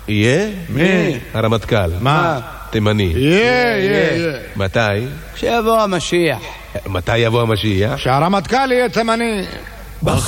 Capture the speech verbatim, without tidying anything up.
יהיה? מי? הרמטכ"ל. מה? תימני. יהיה, יהיה. מתי? כשיבוא המשיח. מתי יבוא המשיח? שהרמטכ"ל יהיה תימני.